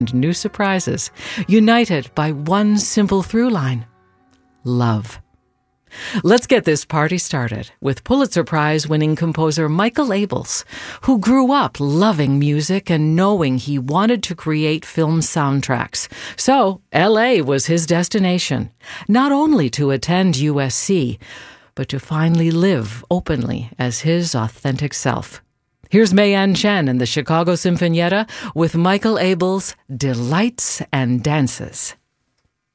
new surprises, united by one simple through line: love. Let's get this party started with Pulitzer Prize-winning composer Michael Abels, who grew up loving music and knowing he wanted to create film soundtracks. So L.A. was his destination, not only to attend USC, but to finally live openly as his authentic self. Here's Mei-Ann Chen and the Chicago Sinfonietta with Michael Abels' Delights and Dances.